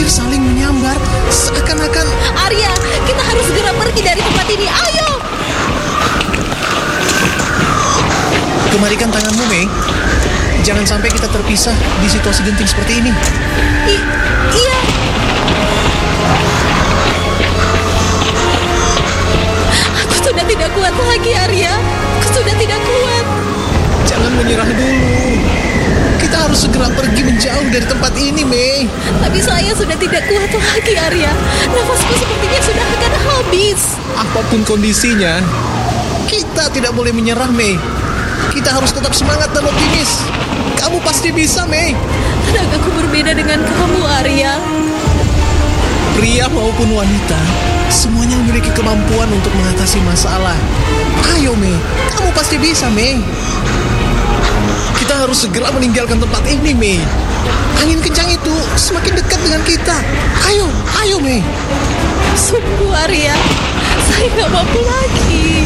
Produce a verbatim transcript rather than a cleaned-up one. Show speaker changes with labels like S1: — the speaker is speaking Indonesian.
S1: Petir saling menyambar, seakan-akan...
S2: Arya, kita harus segera pergi dari tempat ini. Ayo!
S1: Kemarikan tanganmu, Mei. Jangan sampai kita terpisah di situasi genting seperti ini.
S2: I iya. Aku sudah tidak kuat lagi, Arya. Aku sudah tidak kuat.
S1: Jangan menyerah dulu. Kita harus segera pergi menjauh dari tempat ini, Mei.
S2: Tapi saya sudah tidak kuat lagi, Arya. Nafasku sepertinya sudah akan habis.
S1: Apapun kondisinya, kita tidak boleh menyerah, Mei. Kita harus tetap semangat dan optimis. Kamu pasti bisa, Mei.
S2: Tenagaku berbeda dengan kamu, Arya.
S1: Pria maupun wanita, semuanya memiliki kemampuan untuk mengatasi masalah. Ayo, Mei. Kamu pasti bisa, Mei. Kita harus segera meninggalkan tempat ini, Mei. Angin kencang itu semakin dekat dengan kita. Ayo, ayo, Mei.
S2: Sungguh, Arya. Saya nggak mampu lagi.